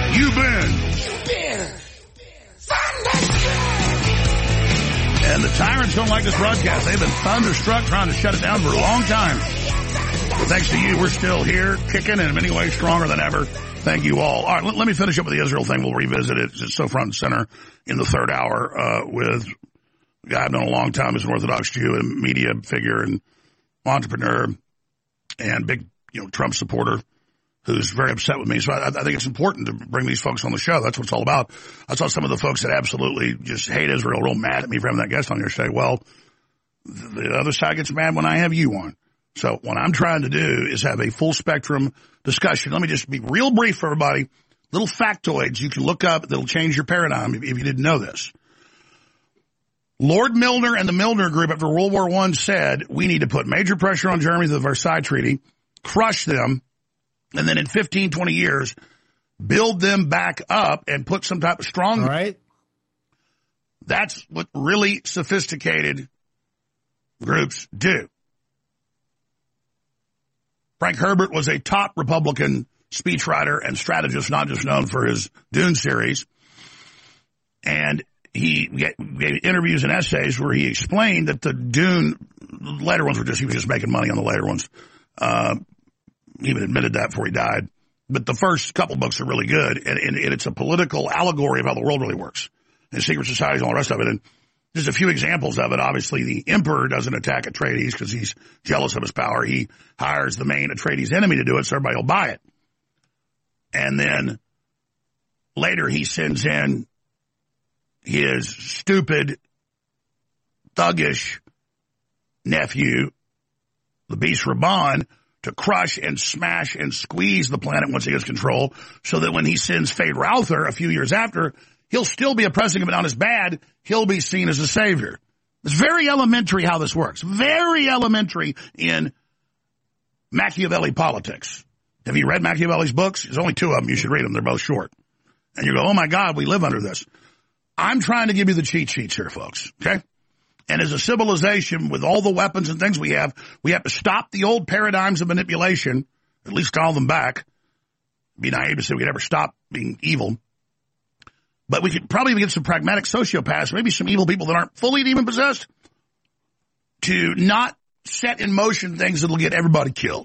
You've been and the tyrants don't like this broadcast. They've been thunderstruck trying to shut it down for a long time. But thanks to you, we're still here, kicking, and in many ways stronger than ever. Thank you all. All right, let me finish up with the Israel thing. We'll revisit it. It's so front and center in the third hour with a guy I've known a long time as an Orthodox Jew and media figure and entrepreneur and big, Trump supporter who's very upset with me. So I think it's important to bring these folks on the show. That's what it's all about. I saw some of the folks that absolutely just hate Israel real mad at me for having that guest on here say, well, the other side gets mad when I have you on. So what I'm trying to do is have a full spectrum discussion. Let me just be real brief for everybody. Little factoids you can look up that'll change your paradigm if you didn't know this. Lord Milner and the Milner Group after World War I said, we need to put major pressure on Germany through the Versailles Treaty, crush them, and then in 15, 20 years, build them back up and put some type of strong... All right. That's what really sophisticated groups do. Frank Herbert was a top Republican speechwriter and strategist, not just known for his Dune series. And he gave interviews and essays where he explained that the Dune, the later ones he was just making money on the later ones. He even admitted that before he died. But the first couple books are really good, and it's a political allegory of how the world really works, and secret societies and all the rest of it. And there's a few examples of it. Obviously, the emperor doesn't attack Atreides because he's jealous of his power. He hires the main Atreides enemy to do it so everybody will buy it. And then later he sends in his stupid, thuggish nephew, the Beast Raban, to crush and smash and squeeze the planet once he gets control, so that when he sends Fade Routher a few years after, he'll still be oppressing him, but not as bad. He'll be seen as a savior. It's very elementary how this works. Very elementary in Machiavelli politics. Have you read Machiavelli's books? There's only two of them. You should read them. They're both short. And you go, oh, my God, we live under this. I'm trying to give you the cheat sheets here, folks, okay? And as a civilization, with all the weapons and things we have to stop the old paradigms of manipulation, at least call them back. It'd be naive to say we could ever stop being evil. But we could probably get some pragmatic sociopaths, maybe some evil people that aren't fully demon-possessed, to not set in motion things that'll get everybody killed.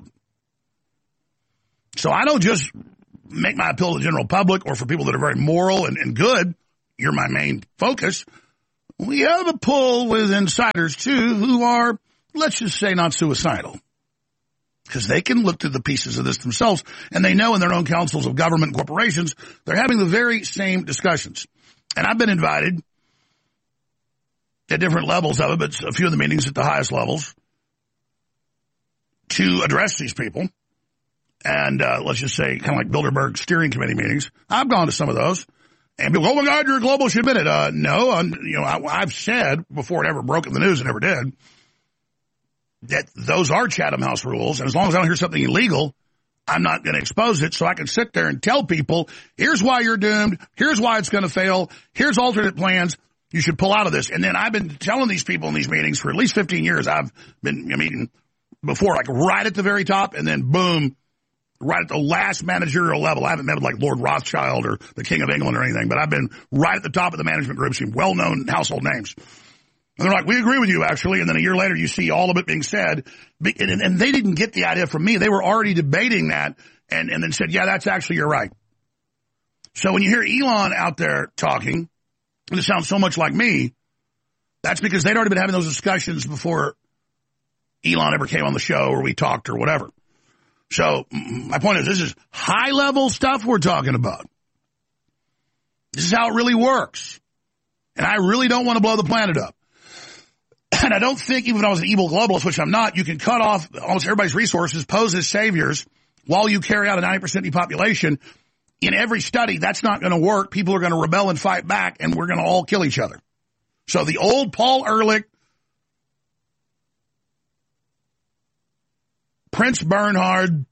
So I don't just make my appeal to the general public or for people that are very moral and good. You're my main focus. We have a pull with insiders, too, who are, let's just say, not suicidal. Because they can look through the pieces of this themselves, and they know in their own councils of government and corporations, they're having the very same discussions. And I've been invited at different levels of it, but a few of the meetings at the highest levels, to address these people. And let's just say, kind of like Bilderberg steering committee meetings. I've gone to some of those. And people, oh, my God, you're a globalist. You admit it. No, I've said before it ever broke in the news, and never did, that those are Chatham House rules. And as long as I don't hear something illegal, I'm not going to expose it. So I can sit there and tell people, here's why you're doomed. Here's why it's going to fail. Here's alternate plans. You should pull out of this. And then I've been telling these people in these meetings for at least 15 years. I've been meeting before, like right at the very top, and then boom, right at the last managerial level. I haven't met with like Lord Rothschild or the King of England or anything, but I've been right at the top of the management groups, well-known household names. And they're like, we agree with you, actually. And then a year later, you see all of it being said. And they didn't get the idea from me. They were already debating that and then said, yeah, that's actually, you're right. So when you hear Elon out there talking, and it sounds so much like me, that's because they'd already been having those discussions before Elon ever came on the show or we talked or whatever. So my point is, this is high-level stuff we're talking about. This is how it really works. And I really don't want to blow the planet up. And I don't think, even if I was an evil globalist, which I'm not, you can cut off almost everybody's resources, pose as saviors, while you carry out a 90% depopulation. In every study, that's not going to work. People are going to rebel and fight back, and we're going to all kill each other. So the old Paul Ehrlich, Prince Bernhard,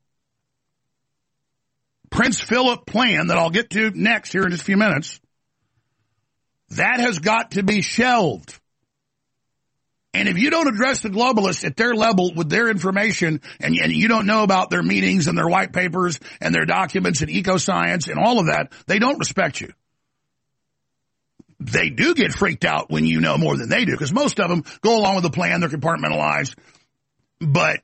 Prince Philip plan that I'll get to next here in just a few minutes, that has got to be shelved. And if you don't address the globalists at their level with their information, and you don't know about their meetings and their white papers and their documents and eco-science and all of that, they don't respect you. They do get freaked out when you know more than they do, because most of them go along with the plan. They're compartmentalized, but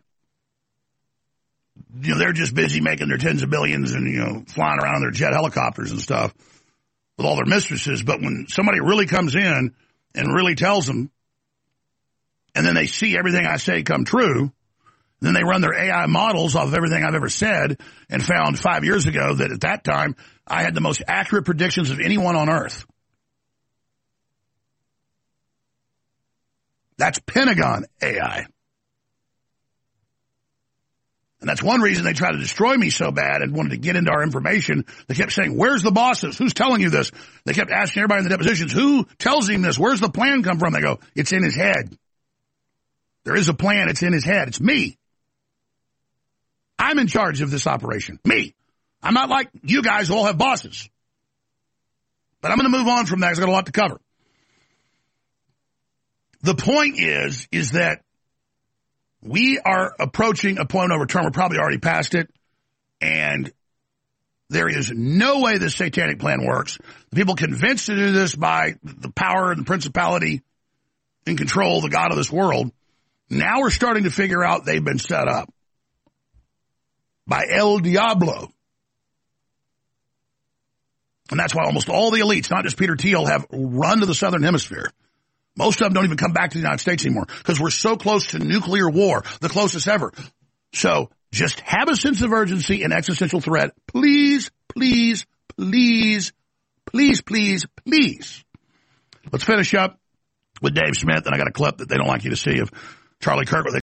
they're just busy making their tens of billions and flying around in their jet helicopters and stuff with all their mistresses. But when somebody really comes in and really tells them, and then they see everything I say come true, then they run their AI models off of everything I've ever said, and found 5 years ago that at that time I had the most accurate predictions of anyone on earth. That's Pentagon AI. And that's one reason they tried to destroy me so bad and wanted to get into our information. They kept saying, where's the bosses? Who's telling you this? They kept asking everybody in the depositions, who tells him this? Where's the plan come from? They go, it's in his head. There is a plan. It's in his head. It's me. I'm in charge of this operation. Me. I'm not like you guys who all have bosses. But I'm going to move on from that because I've got a lot to cover. The point is that we are approaching a point of no return. We're probably already past it. And there is no way this satanic plan works. The people convinced to do this by the power and the principality in control, the God of this world, now we're starting to figure out they've been set up by El Diablo. And that's why almost all the elites, not just Peter Thiel, have run to the southern hemisphere. Most of them don't even come back to the United States anymore because we're so close to nuclear war, the closest ever. So just have a sense of urgency and existential threat. Please, please, please, please, please, please. Let's finish up with Dave Smith, and I got a clip that they don't like you to see of Charlie Kirk.